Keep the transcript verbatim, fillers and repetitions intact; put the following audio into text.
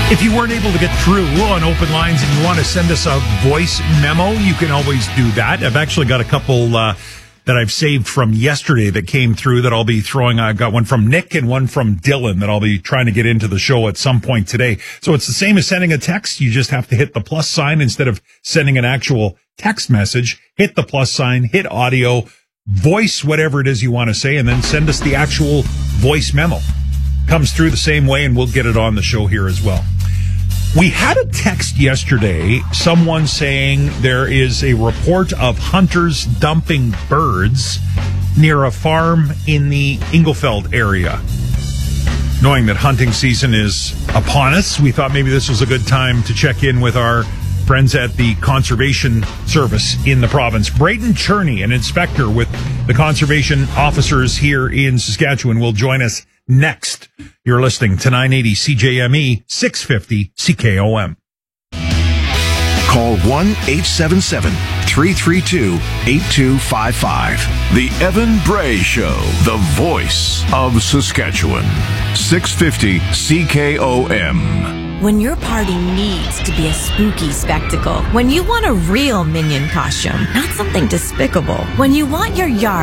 If you weren't able to get through on open lines and you want to send us a voice memo, you can always do that. I've actually got a couple uh, that I've saved from yesterday that came through that I'll be throwing. I've got one from Nick and one from Dylan that I'll be trying to get into the show at some point today. So it's the same as sending a text. You just have to hit the plus sign instead of sending an actual text message. Hit the plus sign, hit audio, voice whatever it is you want to say, and then send us the actual voice memo. Comes through the same way, and we'll get it on the show here as well. We had a text yesterday, someone saying there is a report of hunters dumping birds near a farm in the Inglefeld area. Knowing that hunting season is upon us, we thought maybe this was a good time to check in with our friends at the Conservation Service in the province. Brayden Cherney, an inspector with the conservation officers here in Saskatchewan, will join us next. You're listening to nine eighty C J M E, six fifty C K O M. Call one eight seven seven, three three two, eight two five five. The Evan Bray Show, the voice of Saskatchewan. six fifty C K O M. When your party needs to be a spooky spectacle, when you want a real minion costume, not something despicable, when you want your yard